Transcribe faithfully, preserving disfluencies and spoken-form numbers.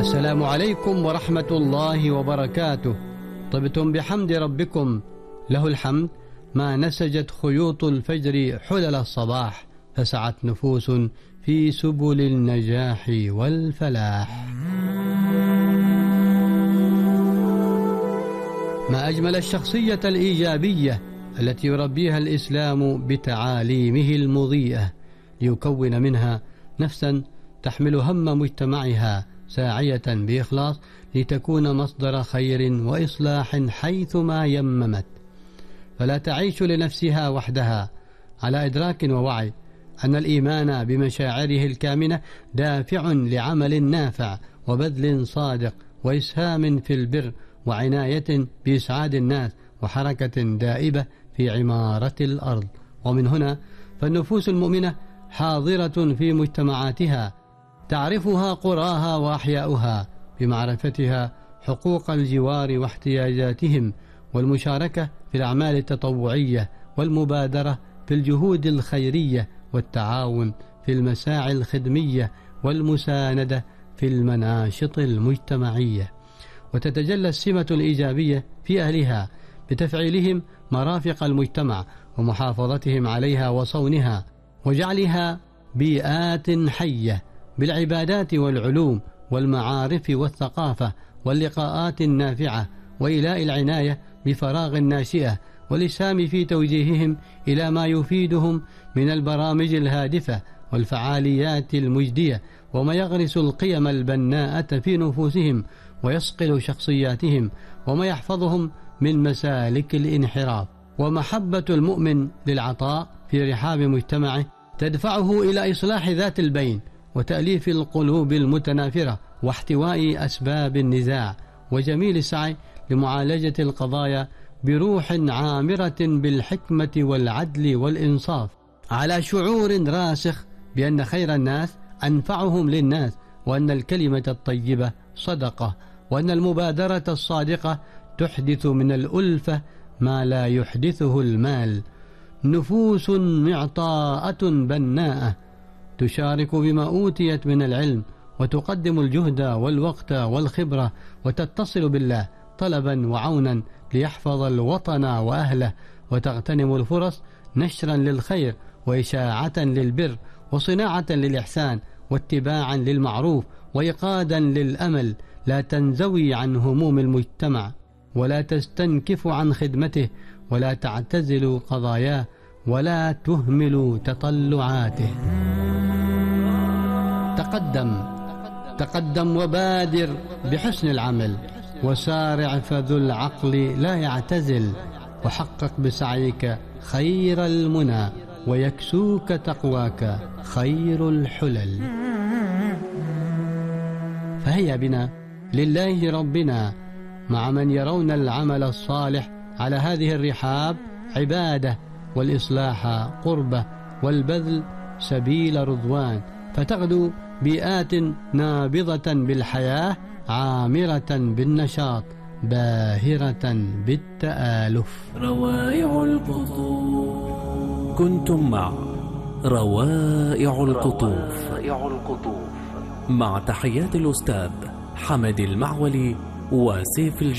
السلام عليكم ورحمة الله وبركاته. طبتم بحمد ربكم، له الحمد ما نسجت خيوط الفجر حلل الصباح، فسعت نفوس في سبل النجاح والفلاح. ما أجمل الشخصية الإيجابية التي يربيها الإسلام بتعاليمه المضيئة، ليكون منها نفسا تحمل هم مجتمعها ساعية بإخلاص لتكون مصدر خير وإصلاح حيثما يممت، فلا تعيش لنفسها وحدها، على إدراك ووعي أن الإيمان بمشاعره الكامنة دافع لعمل نافع وبذل صادق وإسهام في البر وعناية بإسعاد الناس وحركة دائبة في عمارة الأرض. ومن هنا فالنفوس المؤمنة حاضرة في مجتمعاتها، تعرفها قراها وأحياؤها بمعرفتها حقوق الجوار واحتياجاتهم، والمشاركة في الأعمال التطوعية والمبادرة في الجهود الخيرية، والتعاون في المساعي الخدمية، والمساندة في المناشط المجتمعية. وتتجلى السمة الإيجابية في أهلها بتفعيلهم مرافق المجتمع ومحافظتهم عليها وصونها، وجعلها بيئات حية بالعبادات والعلوم والمعارف والثقافة واللقاءات النافعة، وإيلاء العناية بفراغ الناشئة، والإسهام في توجيههم إلى ما يفيدهم من البرامج الهادفة والفعاليات المجدية، وما يغرس القيم البناءة في نفوسهم ويصقل شخصياتهم، وما يحفظهم من مسالك الانحراف. ومحبة المؤمن للعطاء في رحاب مجتمعه تدفعه إلى إصلاح ذات البين وتأليف القلوب المتنافرة واحتواء أسباب النزاع، وجميل السعي لمعالجة القضايا بروح عامرة بالحكمة والعدل والإنصاف، على شعور راسخ بأن خير الناس أنفعهم للناس، وأن الكلمة الطيبة صدقة، وأن المبادرة الصادقة تحدث من الألفة ما لا يحدثه المال. نفوس معطاءة بناءة تشارك بما أوتيت من العلم، وتقدم الجهد والوقت والخبرة، وتتصل بالله طلبا وعونا ليحفظ الوطن وأهله، وتغتنم الفرص نشرا للخير وإشاعة للبر وصناعة للإحسان واتباعا للمعروف وإيقادا للأمل، لا تنزوي عن هموم المجتمع ولا تستنكف عن خدمته، ولا تعتزل قضاياه ولا تهمل تطلعاته. تقدم تقدم وبادر بحسن العمل، وسارع فذو العقل لا يعتزل، وحقق بسعيك خير المنى، ويكسوك تقواك خير الحلل. فهيا بنا لله ربنا مع من يرون العمل الصالح على هذه الرحاب عبادة، والإصلاح قربة، والبذل سبيل رضوان، فتغدو بيئات نابضة بالحياة عامرة بالنشاط باهرة بالتآلف. روائع القطوف. كنتم مع روائع القطوف مع تحيات الأستاذ حمد المعولي وسيف الجمال.